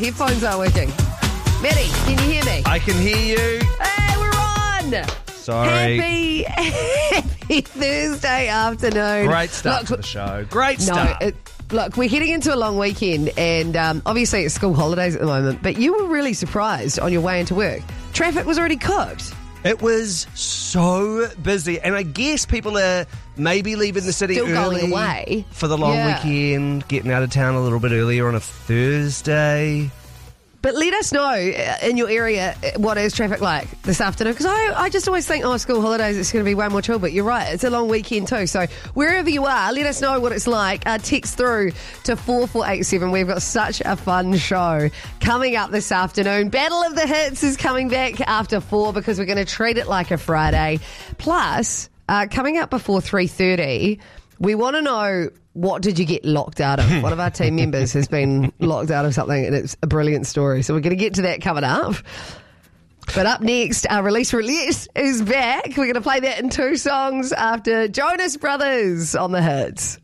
Headphones are working. Maddie, can you hear me? I can hear you. Hey, we're on! Sorry. Happy Thursday afternoon. Great start to the show. Great start. Look, we're heading into a long weekend and obviously it's school holidays at the moment, but you were really surprised on your way into work. Traffic was already cooked. It was so busy, and I guess people are maybe leaving the city Still early going away. for the long weekend, getting out of town a little bit earlier on a Thursday. But let us know in your area what is traffic like this afternoon, because I just always think, school holidays, it's going to be way more chill, but you're right, it's a long weekend too. So wherever you are, let us know what it's like. Text through to 4487. We've got such a fun show coming up this afternoon. Battle of the Hits is coming back after 4 because we're going to treat it like a Friday. Plus, coming up before 3:30, we want to know, what did you get locked out of? One of our team members has been locked out of something, and it's a brilliant story. So we're going to get to that coming up. But up next, our Release Roulette is back. We're going to play that in 2 songs after Jonas Brothers on the Hits.